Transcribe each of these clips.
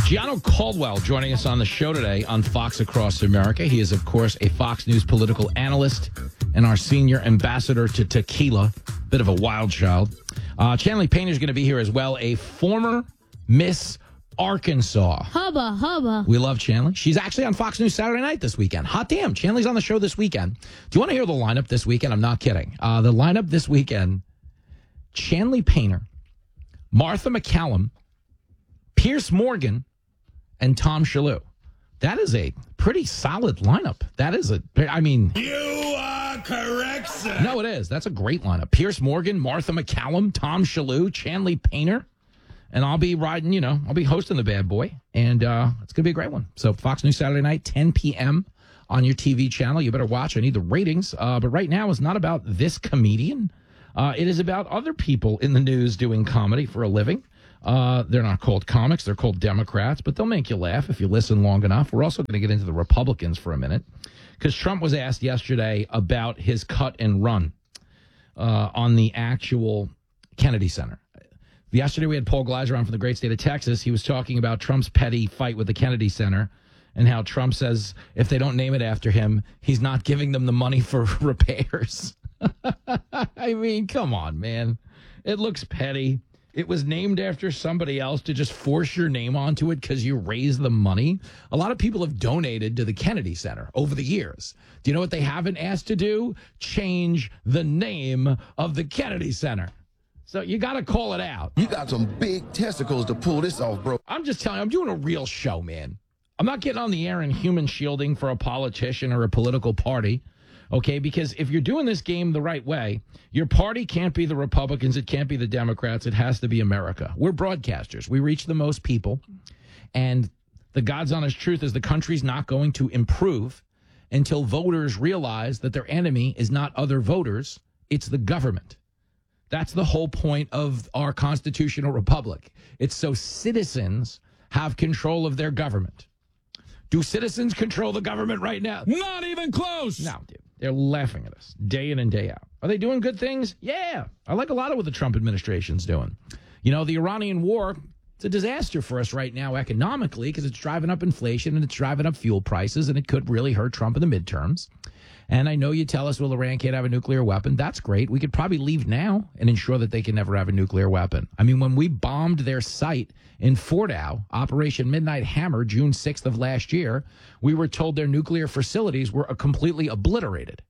Gianno Caldwell joining us on the show today on Fox Across America. He is, of course, a Fox News political analyst and our senior ambassador to tequila. Bit of a wild child. Chanley Painter is going to be here as well, a former Miss Arkansas. Hubba, hubba. We love Chanley. She's actually on Fox News Saturday night this weekend. Hot damn, Chanley's on the show this weekend. Do you want to hear the lineup this weekend? I'm not kidding. The lineup this weekend, Chanley Painter, Martha McCallum, Pierce Morgan, and Tom Shalhoub. That is a pretty solid lineup. You are correct, sir. No, it is. That's a great lineup. Pierce Morgan, Martha McCallum, Tom Shalhoub, Chanley Painter. And I'll be riding, I'll be hosting the bad boy. And it's going to be a great one. So Fox News Saturday night, 10 p.m. on your TV channel. You better watch. I need the ratings. But right now, it's not about this comedian. It is about other people in the news doing comedy for a living. They're not called comics. They're called Democrats, but they'll make you laugh if you listen long enough. We're also going to get into the Republicans for a minute because Trump was asked yesterday about his cut and run on the actual Kennedy Center. Yesterday, we had Paul Glasser on from the great state of Texas. He was talking about Trump's petty fight with the Kennedy Center and how Trump says if they don't name it after him, he's not giving them the money for repairs. I mean, come on, man. It looks petty. It was named after somebody else to just force your name onto it because you raised the money. A lot of people have donated to the Kennedy Center over the years. Do you know what they haven't asked to do? Change the name of the Kennedy Center. So you got to call it out. You got some big testicles to pull this off, bro. I'm just telling you, I'm doing a real show, man. I'm not getting on the air and human shielding for a politician or a political party. Okay, because if you're doing this game the right way, your party can't be the Republicans. It can't be the Democrats. It has to be America. We're broadcasters. We reach the most people. And the God's honest truth is the country's not going to improve until voters realize that their enemy is not other voters. It's the government. That's the whole point of our constitutional republic. It's so citizens have control of their government. Do citizens control the government right now? Not even close. No, dude. They're laughing at us day in and day out. Are they doing good things? Yeah. I like a lot of what the Trump administration's doing. The Iranian war, it's a disaster for us right now economically because it's driving up inflation and it's driving up fuel prices, and it could really hurt Trump in the midterms. And I know you tell us, well, Iran can't have a nuclear weapon. That's great. We could probably leave now and ensure that they can never have a nuclear weapon. I mean, when we bombed their site in Fordow, Operation Midnight Hammer, June 6th of last year, we were told their nuclear facilities were completely obliterated.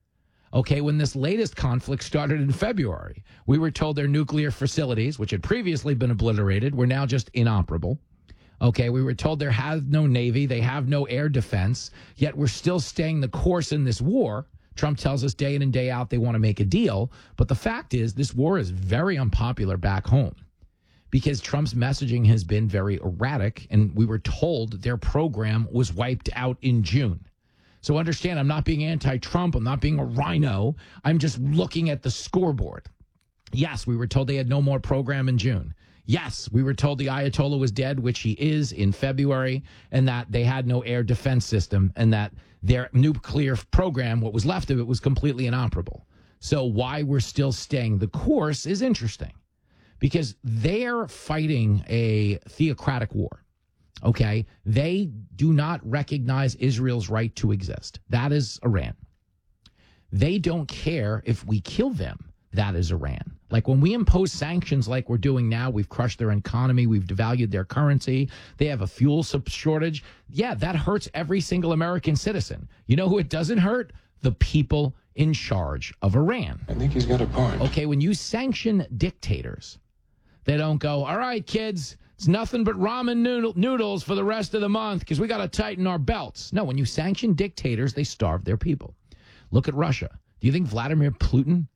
Okay, when this latest conflict started in February, we were told their nuclear facilities, which had previously been obliterated, were now just inoperable. Okay, we were told they have no Navy, they have no air defense, yet we're still staying the course in this war. Trump tells us day in and day out they want to make a deal. But the fact is, this war is very unpopular back home because Trump's messaging has been very erratic, and we were told their program was wiped out in June. So understand, I'm not being anti-Trump, I'm not being a rhino, I'm just looking at the scoreboard. Yes, we were told they had no more program in June. Yes, we were told the Ayatollah was dead, which he is, in February, and that they had no air defense system and that their nuclear program, what was left of it, was completely inoperable. So why we're still staying the course is interesting because they're fighting a theocratic war, okay? They do not recognize Israel's right to exist. That is Iran. They don't care if we kill them. That is Iran. Like when we impose sanctions like we're doing now, we've crushed their economy, we've devalued their currency, they have a fuel shortage. Yeah, that hurts every single American citizen. You know who it doesn't hurt? The people in charge of Iran. I think he's got a point. Okay, when you sanction dictators, they don't go, all right, kids, it's nothing but ramen noodles for the rest of the month because we got to tighten our belts. No, when you sanction dictators, they starve their people. Look at Russia. Do you think Vladimir Putin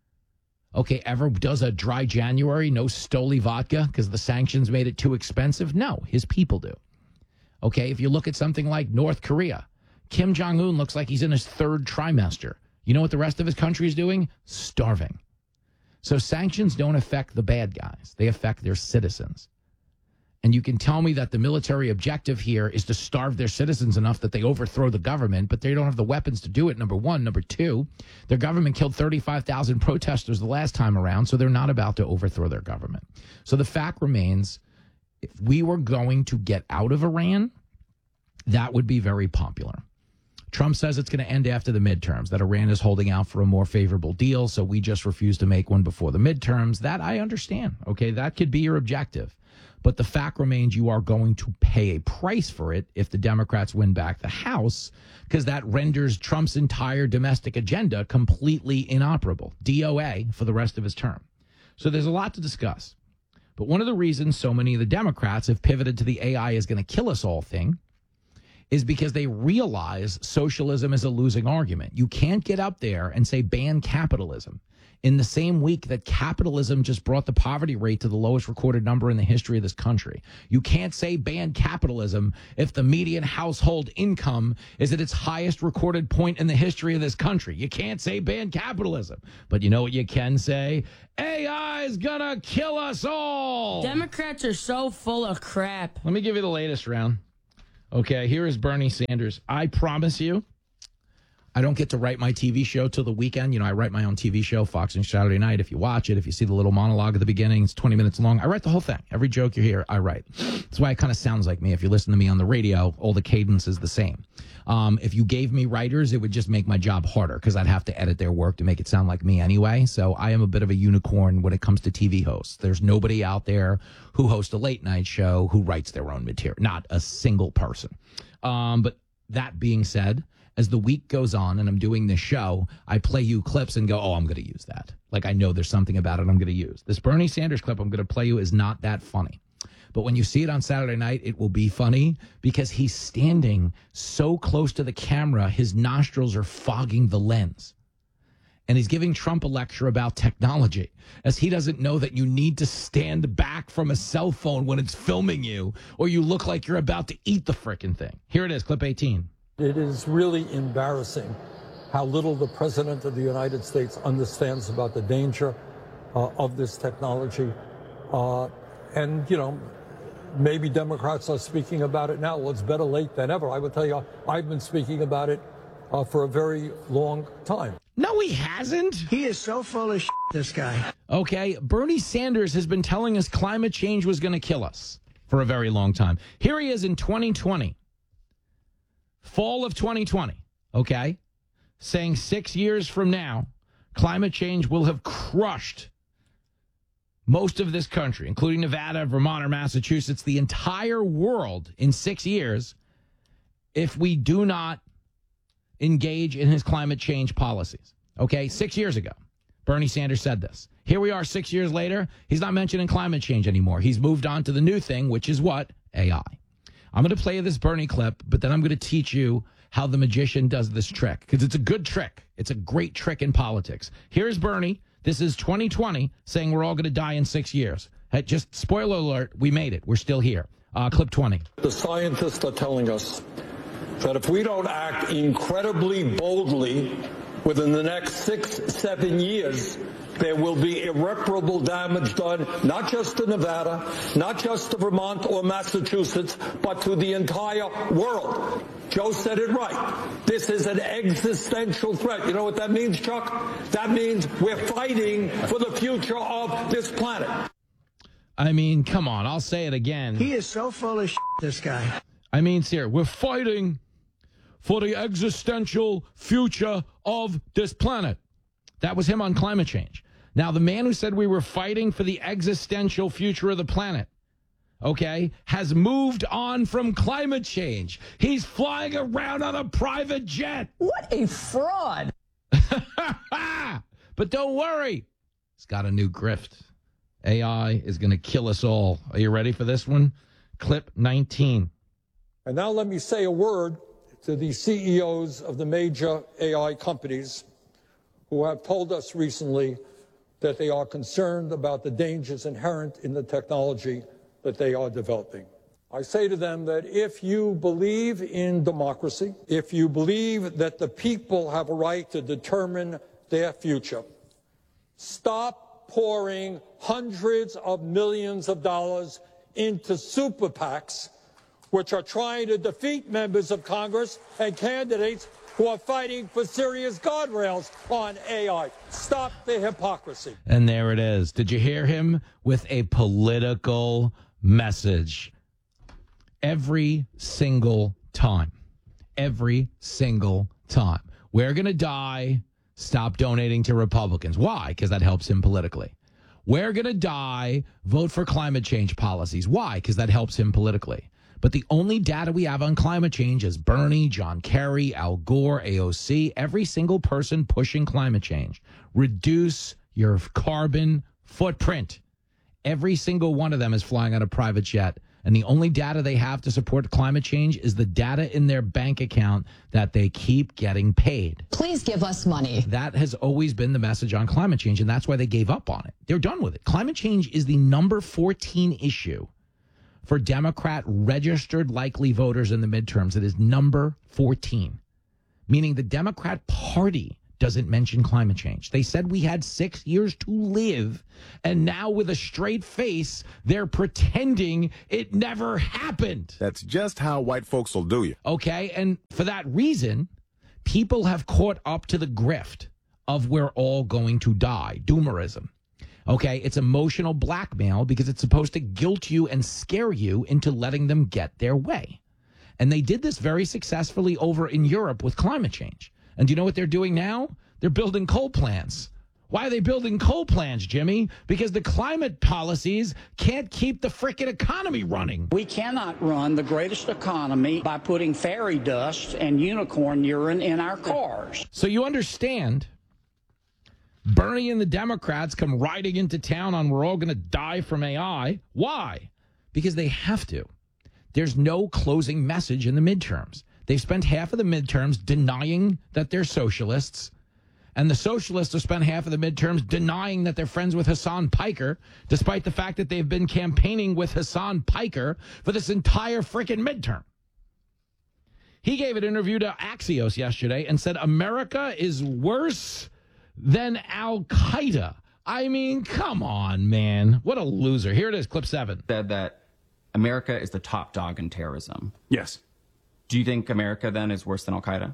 ever does a dry January, no Stoli vodka because the sanctions made it too expensive? No, his people do. Okay, if you look at something like North Korea, Kim Jong-un looks like he's in his third trimester. You know what the rest of his country is doing? Starving. So sanctions don't affect the bad guys. They affect their citizens. And you can tell me that the military objective here is to starve their citizens enough that they overthrow the government, but they don't have the weapons to do it, number one. Number two, their government killed 35,000 protesters the last time around, so they're not about to overthrow their government. So the fact remains, If we were going to get out of Iran, that would be very popular. Trump says it's going to end after the midterms, that Iran is holding out for a more favorable deal, so we just refuse to make one before the midterms. That I understand. Okay, that could be your objective. But the fact remains you are going to pay a price for it if the Democrats win back the House, because that renders Trump's entire domestic agenda completely inoperable, DOA, for the rest of his term. So there's a lot to discuss. But one of the reasons so many of the Democrats have pivoted to the AI is going to kill us all thing is because they realize socialism is a losing argument. You can't get up there and say ban capitalism in the same week that capitalism just brought the poverty rate to the lowest recorded number in the history of this country. You can't say ban capitalism if the median household income is at its highest recorded point in the history of this country. You can't say ban capitalism. But you know what you can say? AI is gonna kill us all. Democrats are so full of crap. Let me give you the latest round. Okay, here is Bernie Sanders. I promise you, I don't get to write my TV show till the weekend. You know, I write my own TV show, Fox News Saturday Night. If you watch it, if you see the little monologue at the beginning, it's 20 minutes long. I write the whole thing. Every joke you hear, I write. That's why it kind of sounds like me. If you listen to me on the radio, all the cadence is the same. If you gave me writers, it would just make my job harder because I'd have to edit their work to make it sound like me anyway. So I am a bit of a unicorn when it comes to TV hosts. There's nobody out there who hosts a late night show who writes their own material. Not a single person. But that being said, as the week goes on and I'm doing this show, I play you clips and go, oh, I'm going to use that. Like I know there's something about it I'm going to use. This Bernie Sanders clip I'm going to play you is not that funny. But when you see it on Saturday night, it will be funny because he's standing so close to the camera, his nostrils are fogging the lens. And he's giving Trump a lecture about technology, as he doesn't know that you need to stand back from a cell phone when it's filming you, or you look like you're about to eat the frickin' thing. Here it is, clip 18. It is really embarrassing how little the President of the United States understands about the danger of this technology. And, you know, maybe Democrats are speaking about it now. Well, it's better late than ever. I would tell you, I've been speaking about it for a very long time. No, he hasn't. He is so full of shit, this guy. Okay, Bernie Sanders has been telling us climate change was going to kill us for a very long time. Here he is in 2020, fall of 2020, okay, saying 6 years from now, climate change will have crushed most of this country, including Nevada, Vermont, or Massachusetts, the entire world in 6 years, if we do not engage in his climate change policies. Okay, 6 years ago, Bernie Sanders said this. Here we are 6 years later. He's not mentioning climate change anymore. He's moved on to the new thing, which is what? AI. I'm going to play you this Bernie clip, but then I'm going to teach you how the magician does this trick, because it's a good trick. It's a great trick in politics. Here's Bernie. This is 2020 saying we're all going to die in 6 years. Hey, just spoiler alert, we made it. We're still here. Clip 20. The scientists are telling us that if we don't act incredibly boldly within the next 6-7 years, there will be irreparable damage done, not just to Nevada, not just to Vermont or Massachusetts, but to the entire world. Joe said it right. This is an existential threat. You know what that means, Chuck? That means we're fighting for the future of this planet. I mean, come on, I'll say it again. He is so full of shit, this guy. I mean, sir, we're fighting for the existential future of this planet. That was him on climate change. Now, the man who said we were fighting for the existential future of the planet, okay, has moved on from climate change. He's flying around on a private jet. What a fraud. But don't worry. He's got a new grift. AI is going to kill us all. Are you ready for this one? Clip 19. And now let me say a word to the CEOs of the major AI companies who have told us recently that they are concerned about the dangers inherent in the technology that they are developing. I say to them that if you believe in democracy, if you believe that the people have a right to determine their future, stop pouring hundreds of millions of dollars into super PACs, which are trying to defeat members of Congress and candidates who are fighting for serious guardrails on AI. Stop the hypocrisy. And there it is. Did you hear him with a political message every single time. Every single time. We're going to die. Stop donating to Republicans. Why? Because that helps him politically. We're going to die. Vote for climate change policies. Why? Because that helps him politically. But the only data we have on climate change is Bernie, John Kerry, Al Gore, AOC, every single person pushing climate change. Reduce your carbon footprint. Every single one of them is flying on a private jet. And the only data they have to support climate change is the data in their bank account that they keep getting paid. Please give us money. That has always been the message on climate change, and that's why they gave up on it. They're done with it. Climate change is the number 14 issue for Democrat registered likely voters in the midterms. It is number 14, meaning the Democrat Party doesn't mention climate change. They said we had 6 years to live, and now with a straight face, they're pretending it never happened. That's just how white folks will do you. Okay, and for that reason, people have caught up to the grift of we're all going to die, doomerism. Okay, it's emotional blackmail because it's supposed to guilt you and scare you into letting them get their way. And they did this very successfully over in Europe with climate change. And do you know what they're doing now? They're building coal plants. Why are they building coal plants, Jimmy? Because the climate policies can't keep the frickin' economy running. We cannot run the greatest economy by putting fairy dust and unicorn urine in our cars. So you understand, Bernie and the Democrats come riding into town on we're all going to die from AI. Why? Because they have to. There's no closing message in the midterms. They've spent half of the midterms denying that they're socialists, and the socialists have spent half of the midterms denying that they're friends with Hassan Piker, despite the fact that they've been campaigning with Hassan Piker for this entire freaking midterm. He gave an interview to Axios yesterday and said America is worse than Al-Qaeda. I mean, come on, man. What a loser. Here it is, clip 7. Said that America is the top dog in terrorism. Yes. Do you think America, then, is worse than Al-Qaeda?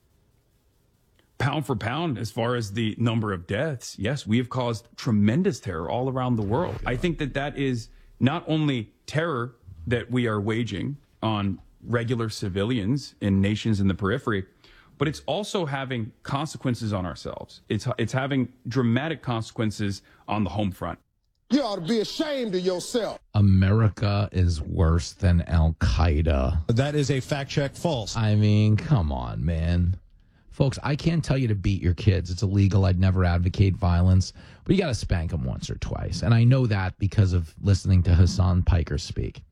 Pound for pound, as far as the number of deaths, yes, we have caused tremendous terror all around the world. I think that is not only terror that we are waging on regular civilians in nations in the periphery, but it's also having consequences on ourselves. It's having dramatic consequences on the home front. You ought to be ashamed of yourself. America is worse than Al-Qaeda. That is a fact check false. I mean, come on, man. Folks, I can't tell you to beat your kids. It's illegal. I'd never advocate violence. But you got to spank them once or twice. And I know that because of listening to Hassan Piker speak.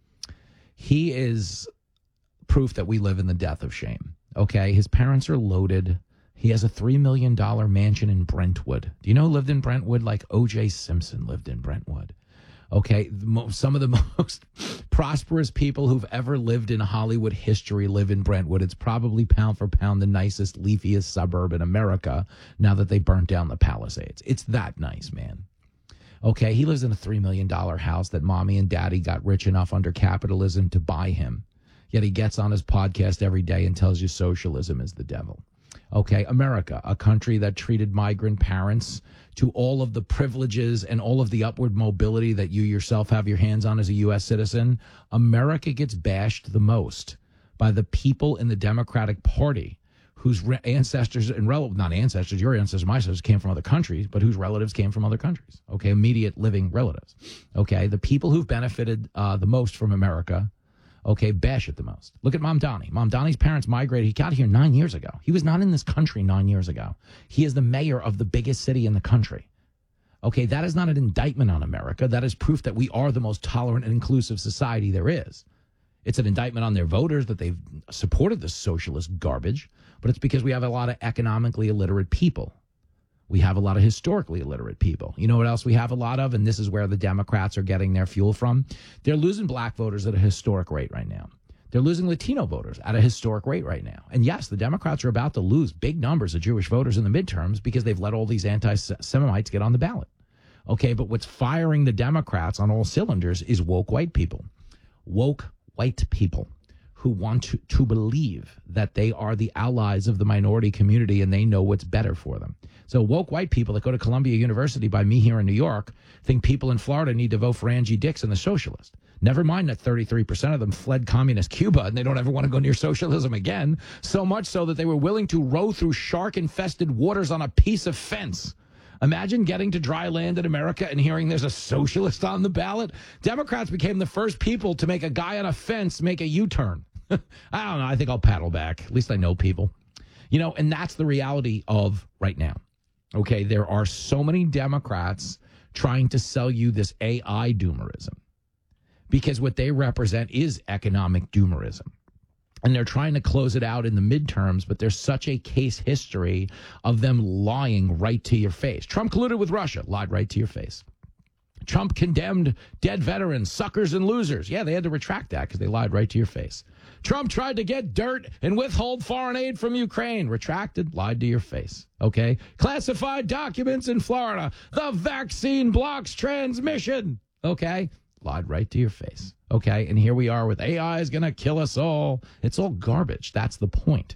He is proof that we live in the death of shame. Okay? His parents are loaded. He has a $3 million mansion in Brentwood. Do you know who lived in Brentwood? Like O.J. Simpson lived in Brentwood. Okay, some of the most prosperous people who've ever lived in Hollywood history live in Brentwood. It's probably pound for pound the nicest, leafiest suburb in America now that they burnt down the Palisades. It's that nice, man. Okay, he lives in a $3 million house that mommy and daddy got rich enough under capitalism to buy him. Yet he gets on his podcast every day and tells you socialism is the devil. Okay, America, a country that treated migrant parents to all of the privileges and all of the upward mobility that you yourself have your hands on as a U.S. citizen. America gets bashed the most by the people in the Democratic Party whose ancestors and not ancestors, your ancestors, my ancestors came from other countries, but whose relatives came from other countries. Okay, immediate living relatives. Okay, the people who've benefited the most from America. Okay, bash it the most. Look at Mamdani. Mamdani's parents migrated. He got here 9 years ago. He was not in this country 9 years ago. He is the mayor of the biggest city in the country. Okay, that is not an indictment on America. That is proof that we are the most tolerant and inclusive society there is. It's an indictment on their voters that they've supported this socialist garbage, but it's because we have a lot of economically illiterate people. We have a lot of historically illiterate people. You know what else we have a lot of? And this is where the Democrats are getting their fuel from. They're losing black voters at a historic rate right now. They're losing Latino voters at a historic rate right now. And yes, the Democrats are about to lose big numbers of Jewish voters in the midterms because they've let all these anti-Semites get on the ballot. Okay, but what's firing the Democrats on all cylinders is woke white people. Woke white people who want to believe that they are the allies of the minority community and they know what's better for them. So woke white people that go to Columbia University by me here in New York think people in Florida need to vote for Angie Dixon, the socialist. Never mind that 33% of them fled communist Cuba and they don't ever want to go near socialism again. So much so that they were willing to row through shark-infested waters on a piece of fence. Imagine getting to dry land in America and hearing there's a socialist on the ballot. Democrats became the first people to make a guy on a fence make a U-turn. I don't know. I think I'll paddle back. At least I know people. And that's the reality of right now. Okay, there are so many Democrats trying to sell you this AI doomerism because what they represent is economic doomerism. And they're trying to close it out in the midterms, but there's such a case history of them lying right to your face. Trump colluded with Russia, lied right to your face. Trump condemned dead veterans, suckers and losers. Yeah, they had to retract that because they lied right to your face. Trump tried to get dirt and withhold foreign aid from Ukraine. Retracted, lied to your face. Okay? Classified documents in Florida. The vaccine blocks transmission. Okay? Lied right to your face. Okay? And here we are with AI is going to kill us all. It's all garbage. That's the point.